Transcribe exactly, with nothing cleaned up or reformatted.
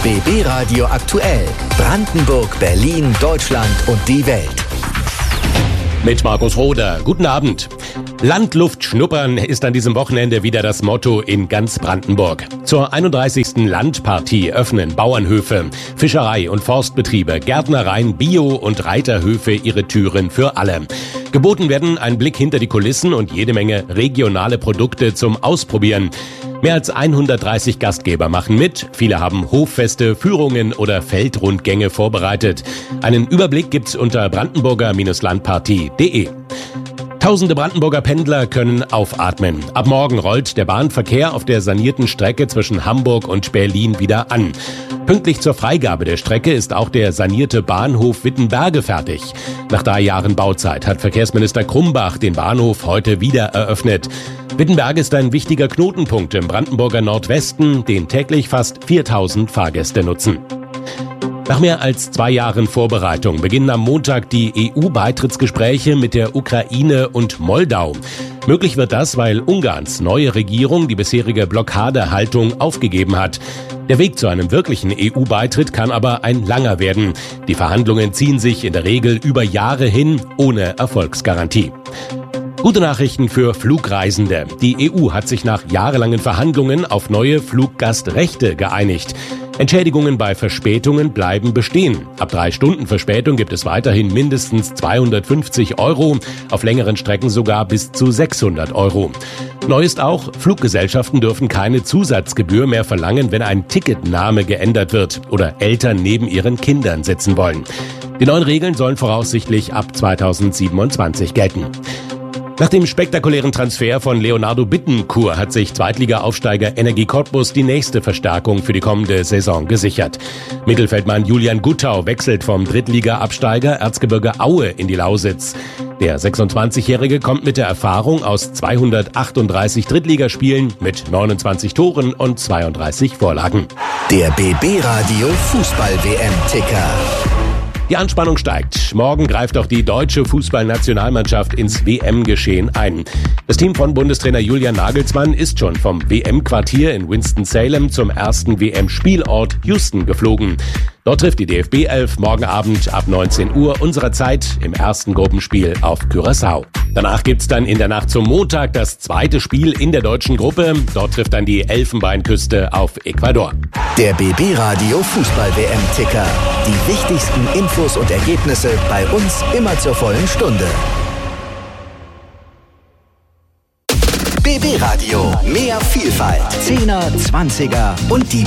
B B Radio aktuell. Brandenburg, Berlin, Deutschland und die Welt. Mit Markus Roder. Guten Abend. Landluft schnuppern ist an diesem Wochenende wieder das Motto in ganz Brandenburg. Zur einunddreißigsten Landpartie öffnen Bauernhöfe, Fischerei- und Forstbetriebe, Gärtnereien, Bio- und Reiterhöfe ihre Türen für alle. Geboten werden ein Blick hinter die Kulissen und jede Menge regionale Produkte zum Ausprobieren. Mehr als hundertdreißig Gastgeber machen mit. Viele haben Hoffeste, Führungen oder Feldrundgänge vorbereitet. Einen Überblick gibt's unter brandenburger Landpartie punkt de. Tausende Brandenburger Pendler können aufatmen. Ab morgen rollt der Bahnverkehr auf der sanierten Strecke zwischen Hamburg und Berlin wieder an. Pünktlich zur Freigabe der Strecke ist auch der sanierte Bahnhof Wittenberge fertig. Nach drei Jahren Bauzeit hat Verkehrsminister Krumbach den Bahnhof heute wieder eröffnet. Wittenberge ist ein wichtiger Knotenpunkt im Brandenburger Nordwesten, den täglich fast viertausend Fahrgäste nutzen. Nach mehr als zwei Jahren Vorbereitung beginnen am Montag die E U-Beitrittsgespräche mit der Ukraine und Moldau. Möglich wird das, weil Ungarns neue Regierung die bisherige Blockadehaltung aufgegeben hat. Der Weg zu einem wirklichen E U-Beitritt kann aber ein langer werden. Die Verhandlungen ziehen sich in der Regel über Jahre hin, ohne Erfolgsgarantie. Gute Nachrichten für Flugreisende. Die E U hat sich nach jahrelangen Verhandlungen auf neue Fluggastrechte geeinigt. Entschädigungen bei Verspätungen bleiben bestehen. Ab drei Stunden Verspätung gibt es weiterhin mindestens zweihundertfünfzig Euro, auf längeren Strecken sogar bis zu sechshundert Euro. Neu ist auch, Fluggesellschaften dürfen keine Zusatzgebühr mehr verlangen, wenn ein Ticketname geändert wird oder Eltern neben ihren Kindern sitzen wollen. Die neuen Regeln sollen voraussichtlich ab zweitausendsiebenundzwanzig gelten. Nach dem spektakulären Transfer von Leonardo Bittencourt hat sich Zweitliga-Aufsteiger Energie Cottbus die nächste Verstärkung für die kommende Saison gesichert. Mittelfeldmann Julian Guttau wechselt vom Drittliga-Absteiger Erzgebirge Aue in die Lausitz. Der sechsundzwanzigjährige kommt mit der Erfahrung aus zweihundertachtunddreißig Drittligaspielen mit neunundzwanzig Toren und zweiunddreißig Vorlagen. Der B B Radio Fußball-W M-Ticker. Die Anspannung steigt. Morgen greift auch die deutsche Fußballnationalmannschaft ins W M-Geschehen ein. Das Team von Bundestrainer Julian Nagelsmann ist schon vom W M-Quartier in Winston-Salem zum ersten W M-Spielort Houston geflogen. Dort trifft die D F B elf morgen Abend ab neunzehn Uhr unserer Zeit im ersten Gruppenspiel auf Curaçao. Danach gibt's dann in der Nacht zum Montag das zweite Spiel in der deutschen Gruppe. Dort trifft dann die Elfenbeinküste auf Ecuador. Der B B Radio Fußball-W M-Ticker. Die wichtigsten Infos und Ergebnisse bei uns immer zur vollen Stunde. B B Radio. Mehr Vielfalt. Zehner, Zwanziger und die